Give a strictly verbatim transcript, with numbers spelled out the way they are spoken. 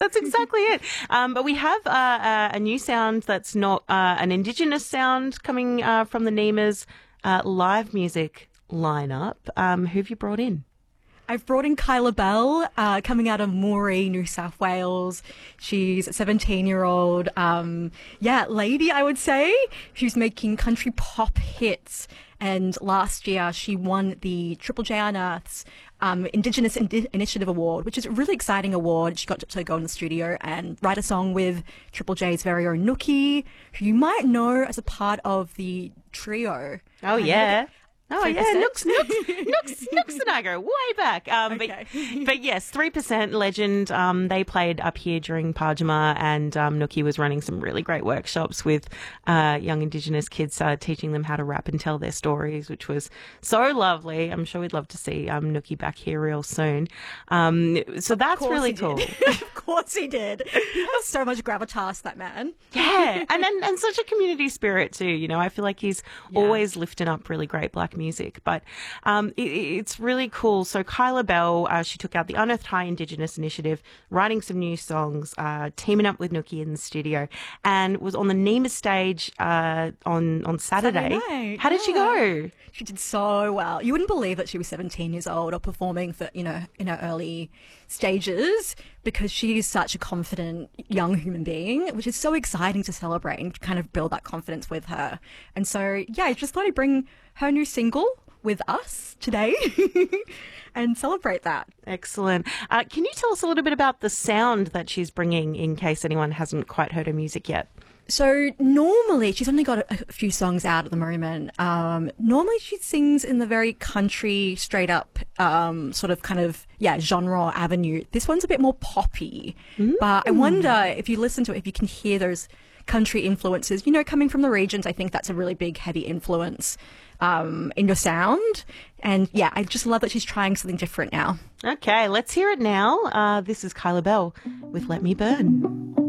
That's exactly it. Um, but we have uh, uh, a new sound that's not uh, an Indigenous sound coming uh, from the Nemas uh, live music lineup. Um, who have you brought in? I've brought in Kyla Bell, uh, coming out of Moree, New South Wales. She's a seventeen-year-old, um, yeah, lady, I would say, who's making country pop hits. And last year, she won the Triple J Unearth's um, Indigenous Indi- Initiative Award, which is a really exciting award. She got to go in the studio and write a song with Triple J's very own Nookie, who you might know as a part of the trio. Oh, yeah. Oh, three percent? yeah, Nooks, Nooks, Nooks, Nooks and I go way back. Um, Okay. but, but yes, three percent legend. Um, they played up here during Pajama, and um, Nookie was running some really great workshops with uh, young Indigenous kids, uh, teaching them how to rap and tell their stories, which was so lovely. I'm sure we'd love to see um, Nookie back here real soon. Um, so that's really cool. Of course he did. He has so much gravitas, that man. Yeah, and, and and such a community spirit too. You know, I feel like he's Yeah. always lifting up really great black music. But um, it, it's really cool. So Kyla Bell, uh, she took out the Unearthed High Indigenous Initiative, writing some new songs, uh, teaming up with Nookie in the studio, and was on the Nema stage uh, on on Saturday. Saturday night, How did she yeah. go? She did so well. You wouldn't believe that she was seventeen years old or performing for, you know, in her early stages, because she is such a confident young human being, which is so exciting to celebrate and kind of build that confidence with her. And so, yeah, I just thought I'd bring her new single with us today and celebrate that. Excellent. Uh, can you tell us a little bit about the sound that she's bringing, in case anyone hasn't quite heard her music yet? So normally, she's only got a, a few songs out at the moment. Um, normally she sings in the very country, straight up, um, sort of kind of, yeah, genre avenue. This one's a bit more poppy. Mm. But I wonder if you listen to it, if you can hear those country influences, you know, coming from the regions. I think that's a really big, heavy influence um, in your sound. And yeah, I just love that she's trying something different now. Okay, let's hear it now. Uh, this is Kyla Bell with Let Me Burn.